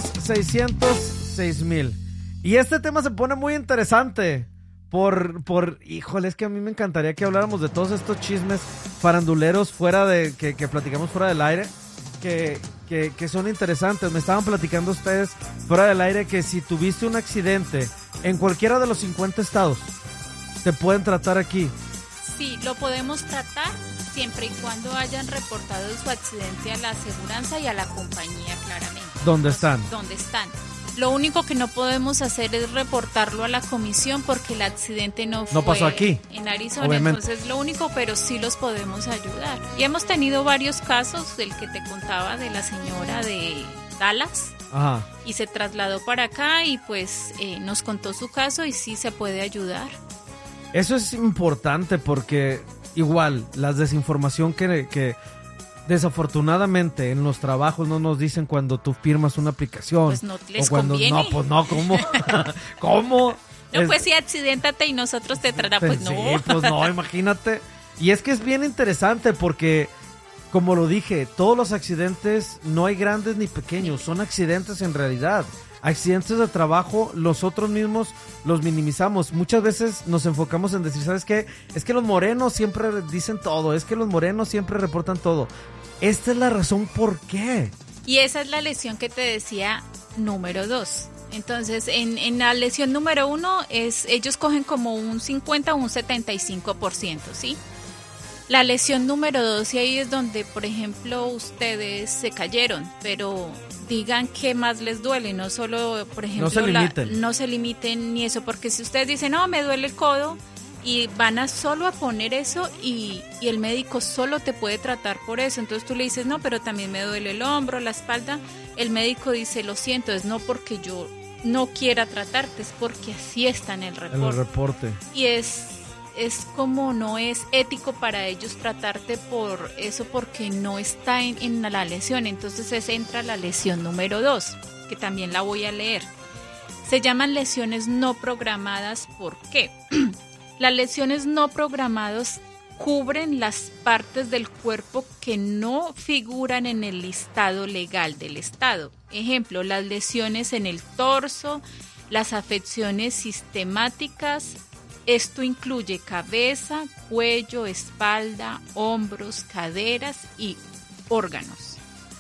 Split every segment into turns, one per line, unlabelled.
1-800-606-1000. Y este tema se pone muy interesante híjole, es que a mí me encantaría que habláramos de todos estos chismes faranduleros fuera de, que platicamos fuera del aire, que son interesantes. Me estaban platicando ustedes fuera del aire que si tuviste un accidente en cualquiera de los 50 estados, te pueden tratar aquí.
Sí, lo podemos tratar siempre y cuando hayan reportado su accidente a la aseguranza y a la compañía, claramente.
¿Dónde están?
¿Dónde están? Lo único que no podemos hacer es reportarlo a la comisión porque el accidente no
pasó aquí,
en Arizona,
obviamente.
Entonces lo único, pero sí los podemos ayudar. Y hemos tenido varios casos, del que te contaba de la señora de Dallas.
Ajá.
Y se trasladó para acá y pues nos contó su caso y sí se puede ayudar.
Eso es importante porque igual la desinformación que desafortunadamente en los trabajos no nos dicen cuando tú firmas una aplicación.
Pues no les
o cuando
conviene.
No, pues no, ¿cómo? ¿Cómo?
No, pues sí, accidéntate y nosotros te tratamos, pues no.
Sí, pues no, imagínate. Y es que es bien interesante porque, como lo dije, todos los accidentes no hay grandes ni pequeños, son accidentes en realidad. Accidentes de trabajo, nosotros mismos los minimizamos. Muchas veces nos enfocamos en decir, ¿sabes qué? Es que los morenos siempre dicen todo, es que los morenos siempre reportan todo. Esta es la razón por qué.
Y esa es la lesión que te decía número 2. Entonces, en la lesión número 1, ellos cogen como un 50 o un 75%, ¿sí? La lesión número 2, y ahí es donde, por ejemplo, ustedes se cayeron, pero digan qué más les duele, no solo, por ejemplo, no se limiten ni eso, porque si ustedes dicen, no, me duele el codo, y van a solo a poner eso y el médico solo te puede tratar por eso, entonces tú le dices, no, pero también me duele el hombro, la espalda, el médico dice, lo siento, es no porque yo no quiera tratarte, es porque así está en el reporte.
En el reporte.
Y es como no es ético para ellos tratarte por eso porque no está en la lesión. Entonces entra la lesión número 2, que también la voy a leer. Se llaman lesiones no programadas. ¿Por qué? Las lesiones no programadas cubren las partes del cuerpo que no figuran en el listado legal del estado. Ejemplo, las lesiones en el torso, las afecciones sistemáticas. Esto incluye cabeza, cuello, espalda, hombros, caderas y órganos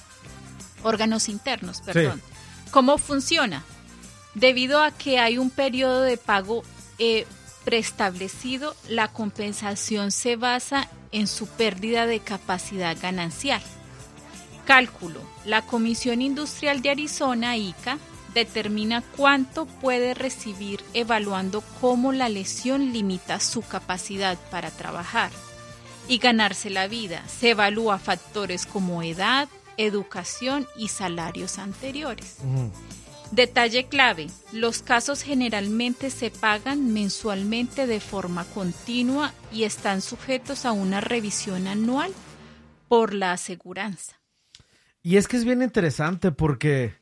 internos, perdón. Sí. ¿Cómo funciona? Debido a que hay un periodo de pago preestablecido, la compensación se basa en su pérdida de capacidad ganancial. Cálculo. La Comisión Industrial de Arizona, ICA, determina cuánto puede recibir evaluando cómo la lesión limita su capacidad para trabajar y ganarse la vida. Se evalúa factores como edad, educación y salarios anteriores. Detalle clave, los casos generalmente se pagan mensualmente de forma continua y están sujetos a una revisión anual por la aseguranza.
Y es que es bien interesante porque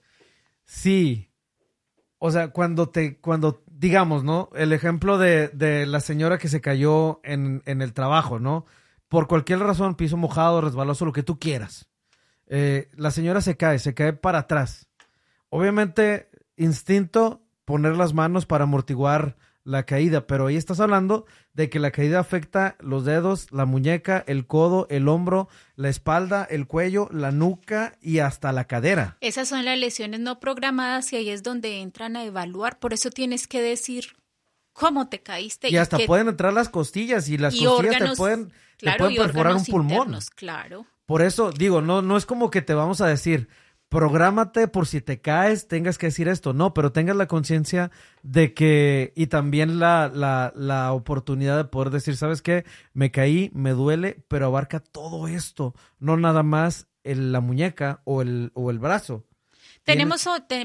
sí, o sea, cuando digamos, ¿no? El ejemplo de la señora que se cayó en el trabajo, ¿no? Por cualquier razón, piso mojado, resbaloso, lo que tú quieras. La señora se cae para atrás. Obviamente, instinto, poner las manos para amortiguar la caída, pero ahí estás hablando de que la caída afecta los dedos, la muñeca, el codo, el hombro, la espalda, el cuello, la nuca y hasta la cadera.
Esas son las lesiones no programadas y ahí es donde entran a evaluar, por eso tienes que decir cómo te caíste.
Y hasta pueden entrar las costillas y las costillas
órganos,
te pueden
claro,
perforar un pulmón.
Internos, claro.
Por eso digo, no es como que te vamos a decir, prográmate por si te caes, tengas que decir esto. No, pero tengas la conciencia de que, y también la oportunidad de poder decir, ¿sabes qué? Me caí, me duele, pero abarca todo esto, no nada más la muñeca o el brazo.
Tenemos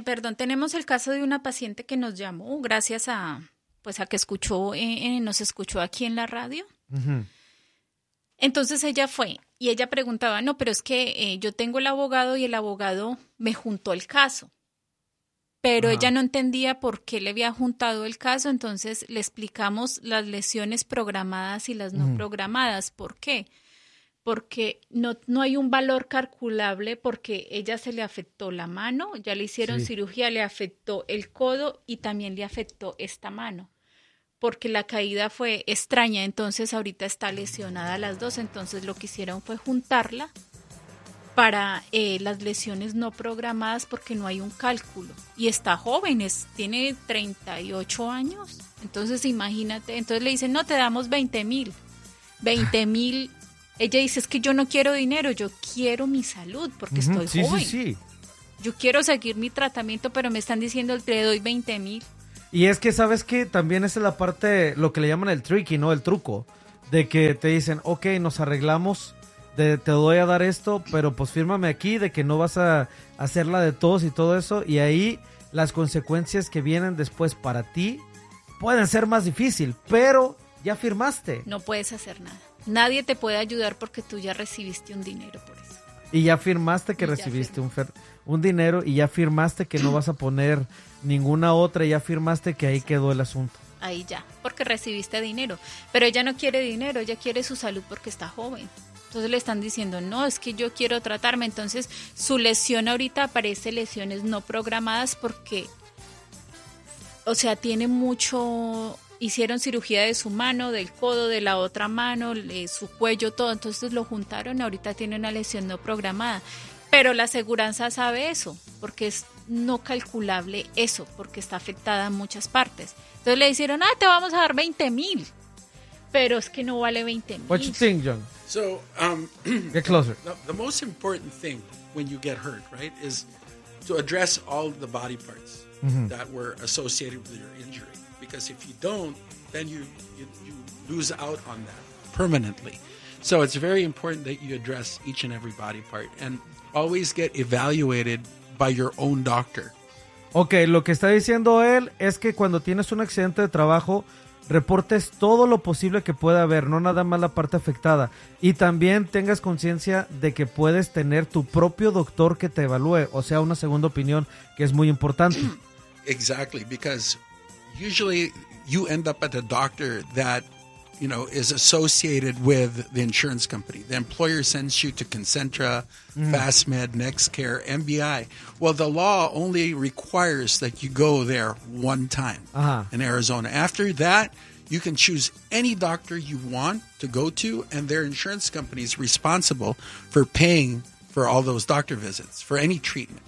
el caso de una paciente que nos llamó gracias a que nos escuchó aquí en la radio.
Uh-huh.
Entonces ella fue y ella preguntaba, no, pero es que yo tengo el abogado y el abogado me juntó el caso. Pero ella no entendía por qué le había juntado el caso, entonces le explicamos las lesiones programadas y las no programadas. ¿Por qué? porque no hay un valor calculable, porque ella se le afectó la mano, ya le hicieron cirugía, le afectó el codo y también le afectó esta mano, porque la caída fue extraña, entonces ahorita está lesionada las dos, entonces lo que hicieron fue juntarla para las lesiones no programadas, porque no hay un cálculo, y está joven, tiene 38 años, entonces imagínate, entonces le dicen, no, te damos 20,000, ella dice, es que yo no quiero dinero, yo quiero mi salud, porque estoy joven.
Sí.
Yo quiero seguir mi tratamiento, pero me están diciendo, te doy 20,000.
Y es que, ¿sabes qué? También esa es la parte, lo que le llaman el tricky, ¿no? El truco, de que te dicen, ok, nos arreglamos, te voy a dar esto, pero pues fírmame aquí de que no vas a hacerla de todos y todo eso, y ahí las consecuencias que vienen después para ti pueden ser más difícil, pero ya firmaste.
No puedes hacer nada. Nadie te puede ayudar porque tú ya recibiste un dinero por eso.
Y ya firmaste que recibiste un dinero, y ya firmaste que no vas a poner ninguna otra, y ya firmaste que ahí quedó el asunto.
Ahí ya, porque recibiste dinero. Pero ella no quiere dinero, ella quiere su salud porque está joven. Entonces le están diciendo, no, es que yo quiero tratarme. Entonces su lesión ahorita aparece lesiones no programadas porque, o sea, tiene mucho... Hicieron cirugía de su mano, del codo, de la otra mano, su cuello, todo. Entonces lo juntaron y ahorita tiene una lesión no programada. Pero la aseguranza sabe eso, porque es no calculable eso, porque está afectada en muchas partes. Entonces le dijeron, te vamos a dar 20,000. Pero es que no vale 20,000.
What you think, John?
So,
Get closer.
the most important thing when you get hurt, right, is to address all the body parts that were associated with your injury. Because if you don't, then you lose out on that permanently. So it's very important that you address each and every body part and always get evaluated by your own doctor.
Ok, lo que está diciendo él es que cuando tienes un accidente de trabajo, reportes todo lo posible que pueda haber, no nada más la parte afectada. Y también tengas conciencia de que puedes tener tu propio doctor que te evalúe, o sea, una segunda opinión, que es muy importante.
Exactly, because usually you end up at a doctor that, you know, is associated with the insurance company. The employer sends you to Concentra, FastMed, NextCare, MBI. Well, the law only requires that you go there one time in Arizona. After that, you can choose any doctor you want to go to, and their insurance company is responsible for paying for all those doctor visits, for any treatment.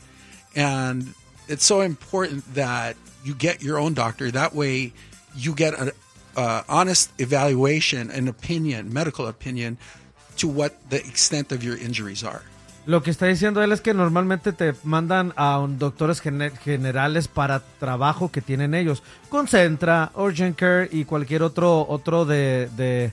And it's so important that you get your own doctor. That way you get an honest evaluation, an opinion, medical opinion, to what the extent of your injuries are.
Lo que está diciendo él es que normalmente te mandan a doctores generales para trabajo que tienen ellos. Concentra, Urgent Care y cualquier otro de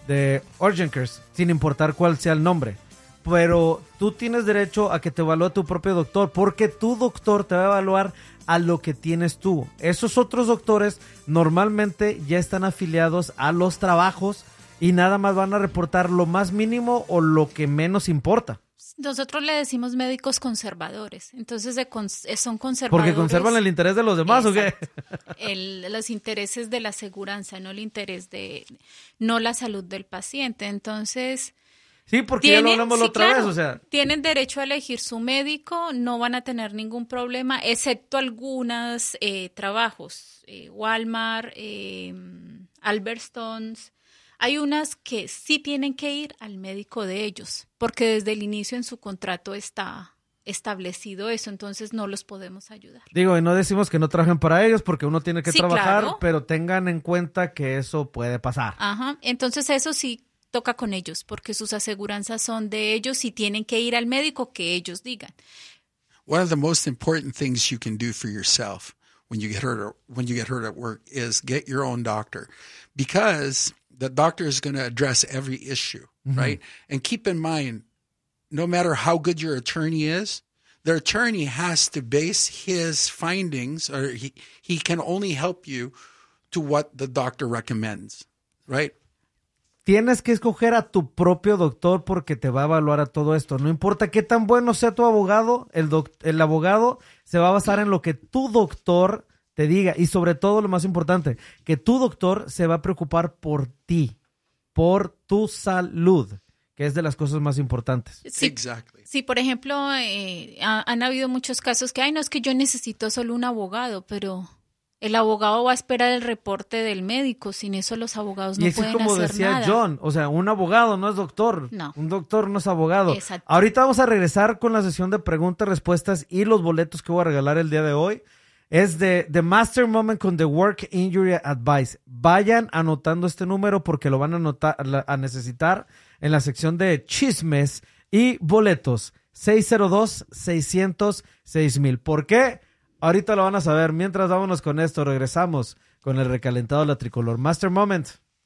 Urgent Cares, sin importar cuál sea el nombre. Pero tú tienes derecho a que te evalúe tu propio doctor, porque tu doctor te va a evaluar a lo que tienes tú. Esos otros doctores normalmente ya están afiliados a los trabajos y nada más van a reportar lo más mínimo o lo que menos importa.
Nosotros le decimos médicos conservadores, entonces son conservadores.
Porque conservan el interés de los demás.
Exacto.
¿O qué?
Los intereses de la aseguranza, no el interés no la salud del paciente. Entonces...
Sí, porque ya lo hablamos la otra vez, o sea.
Tienen derecho a elegir su médico, no van a tener ningún problema, excepto algunos trabajos, Walmart, Albertsons. Hay unas que sí tienen que ir al médico de ellos, porque desde el inicio en su contrato está establecido eso, entonces no los podemos ayudar.
Digo, y no decimos que no trabajen para ellos, porque uno tiene que trabajar,
claro.
Pero tengan en cuenta que eso puede pasar.
Ajá, entonces eso sí toca con ellos, porque sus aseguranzas son de ellos y tienen que ir al médico que ellos digan.
One of the most important things you can do for yourself when you get hurt at work is get your own doctor, because the doctor is going to address every issue, right? And keep in mind, no matter how good your attorney is, the attorney has to base his findings, or he can only help you to what the doctor recommends, right?
Tienes que escoger a tu propio doctor porque te va a evaluar a todo esto. No importa qué tan bueno sea tu abogado, el abogado se va a basar en lo que tu doctor te diga. Y sobre todo, lo más importante, que tu doctor se va a preocupar por ti, por tu salud. que es de las cosas más importantes.
Sí,
Exactly.
sí, por ejemplo, han habido muchos casos que, ay, no, es que yo necesito solo un abogado, pero el abogado va a esperar el reporte del médico. Sin eso los abogados no
Y así
pueden
como
hacer
decía
nada.
John, o sea, un abogado no es doctor.
No.
Un doctor no es abogado.
Exacto.
Ahorita vamos a regresar con la sesión de preguntas, respuestas y los boletos que voy a regalar el día de hoy. Es de The Master Moment con The Work Injury Advice. Vayan anotando este número porque lo van a necesitar en la sección de chismes y boletos. 602-600-6000. ¿Por qué? Ahorita lo van a saber. Mientras vámonos con esto, regresamos con el recalentado de la tricolor. Master Moment.